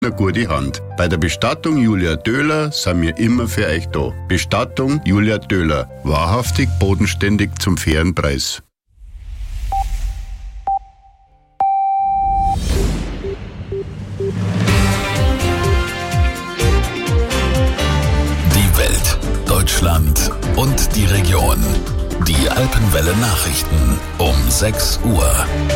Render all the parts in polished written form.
eine gute Hand. Bei der Bestattung Julia Döhler sind wir immer für euch da. Bestattung Julia Döhler. Wahrhaftig, bodenständig zum fairen Preis. Die Welt, Deutschland und die Region. Die Alpenwelle Nachrichten um 6 Uhr.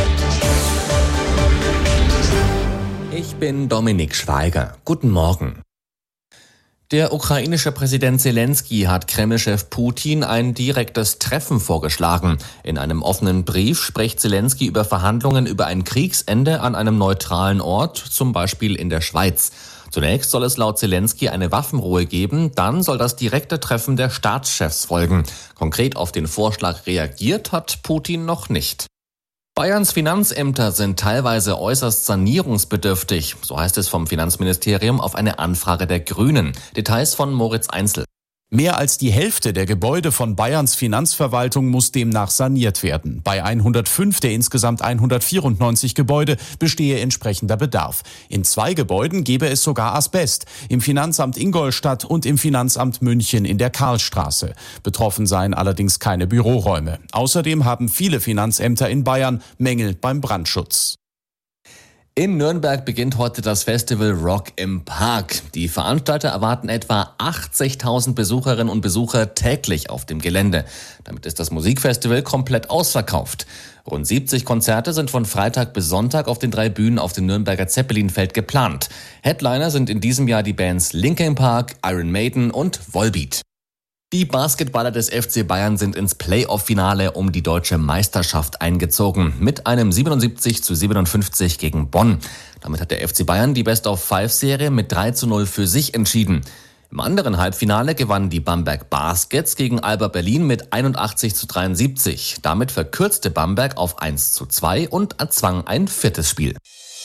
Ich bin Dominik Schweiger. Guten Morgen. Der ukrainische Präsident Zelensky hat Kreml-Chef Putin ein direktes Treffen vorgeschlagen. In einem offenen Brief spricht Zelensky über Verhandlungen über ein Kriegsende an einem neutralen Ort, zum Beispiel in der Schweiz. Zunächst soll es laut Zelensky eine Waffenruhe geben, dann soll das direkte Treffen der Staatschefs folgen. Konkret auf den Vorschlag reagiert hat Putin noch nicht. Bayerns Finanzämter sind teilweise äußerst sanierungsbedürftig, so heißt es vom Finanzministerium auf eine Anfrage der Grünen. Details von Moritz Einzel. Mehr als die Hälfte der Gebäude von Bayerns Finanzverwaltung muss demnach saniert werden. Bei 105 der insgesamt 194 Gebäude bestehe entsprechender Bedarf. In 2 Gebäuden gebe es sogar Asbest, im Finanzamt Ingolstadt und im Finanzamt München in der Karlstraße. Betroffen seien allerdings keine Büroräume. Außerdem haben viele Finanzämter in Bayern Mängel beim Brandschutz. In Nürnberg beginnt heute das Festival Rock im Park. Die Veranstalter erwarten etwa 80.000 Besucherinnen und Besucher täglich auf dem Gelände. Damit ist das Musikfestival komplett ausverkauft. Rund 70 Konzerte sind von Freitag bis Sonntag auf den 3 Bühnen auf dem Nürnberger Zeppelinfeld geplant. Headliner sind in diesem Jahr die Bands Linkin Park, Iron Maiden und Volbeat. Die Basketballer des FC Bayern sind ins Playoff-Finale um die deutsche Meisterschaft eingezogen. Mit einem 77:57 gegen Bonn. Damit hat der FC Bayern die Best-of-5-Serie mit 3:0 für sich entschieden. Im anderen Halbfinale gewannen die Bamberg Baskets gegen Alba Berlin mit 81:73. Damit verkürzte Bamberg auf 1:2 und erzwang ein 4. Spiel.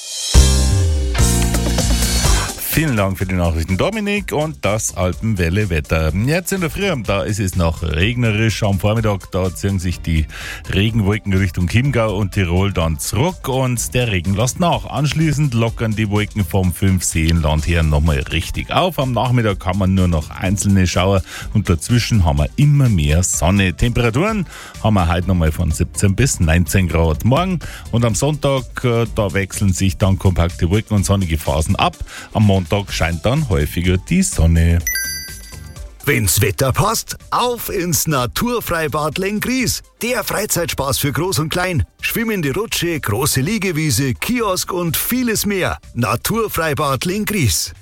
Vielen Dank für die Nachrichten, Dominik, und das Alpenwelle-Wetter. Jetzt in der Früh, da ist es noch regnerisch. Am Vormittag, da ziehen sich die Regenwolken Richtung Chiemgau und Tirol dann zurück und der Regen lässt nach. Anschließend lockern die Wolken vom Fünfseenland her nochmal richtig auf. Am Nachmittag kann man nur noch einzelne Schauer und dazwischen haben wir immer mehr Sonne. Temperaturen haben wir heute nochmal von 17 bis 19 Grad. Morgen und am Sonntag, da wechseln sich dann kompakte Wolken und sonnige Phasen ab. Am Montag scheint dann häufiger die Sonne. Wenn's Wetter passt, auf ins Naturfreibad Lenggries. Der Freizeitspaß für Groß und Klein. Schwimmende Rutsche, große Liegewiese, Kiosk und vieles mehr. Naturfreibad Lenggries.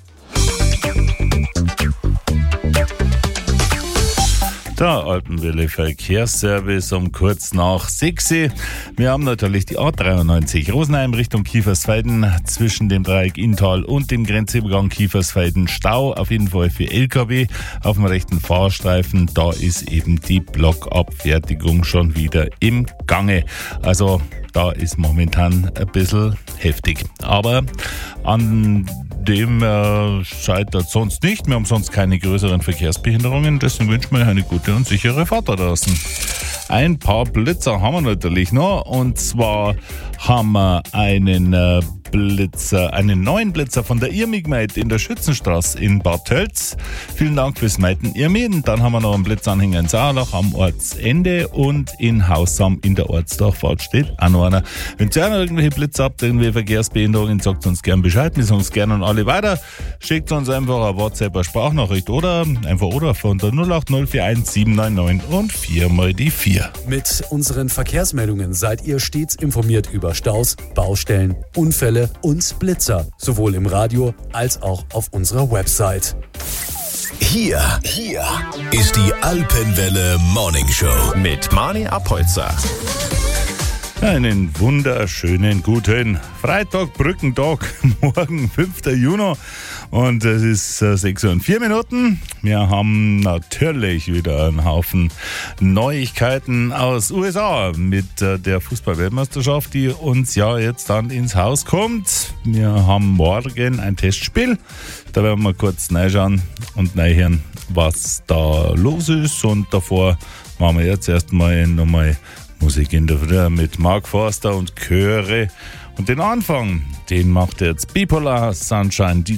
Der Alpenwelle Verkehrsservice um kurz nach 6. Wir haben natürlich die A93 Rosenheim Richtung Kiefersfelden zwischen dem Dreieck Inntal und dem Grenzübergang Kiefersfelden Stau. Auf jeden Fall für LKW auf dem rechten Fahrstreifen. Da ist eben die Blockabfertigung schon wieder im Gange. Also da ist momentan ein bisschen heftig. Aber an dem scheitert sonst nicht. Wir haben sonst keine größeren Verkehrsbehinderungen. Deswegen wünschen wir eine gute und sichere Fahrt da draußen. Ein paar Blitzer haben wir natürlich noch. Und zwar haben wir einen neuen Blitzer von der Irmi-Gemeinde in der Schützenstraße in Bad Tölz. Vielen Dank fürs Meiten, Irmi. Dann haben wir noch einen Blitzanhänger in Saarlach am Ortsende und in Haussam in der Ortsdurchfahrt steht auch noch einer. Wenn ihr auch noch irgendwelche Blitzer habt, irgendwelche Verkehrsbehinderungen, sagt uns gern Bescheid. Wir sagen es gerne an alle weiter. Schickt uns einfach eine WhatsApp, eine Sprachnachricht oder von der 08041 799 und 4 mal die 4. Mit unseren Verkehrsmeldungen seid ihr stets informiert über Staus, Baustellen, Unfälle und Blitzer, sowohl im Radio als auch auf unserer Website. Hier ist die Alpenwelle Morning Show mit Mani Abholzer. Einen wunderschönen guten Freitag, Brückentag, morgen 5. Juni und es ist 6:04 Uhr. Wir haben natürlich wieder einen Haufen Neuigkeiten aus USA mit der Fußball-Weltmeisterschaft, die uns ja jetzt dann ins Haus kommt. Wir haben morgen ein Testspiel, da werden wir kurz reinschauen und reinhören, was da los ist, und davor machen wir jetzt erstmal nochmal Musik in der Früh mit Mark Forster und Chöre Und den Anfang, den macht jetzt Bipolar Sunshine.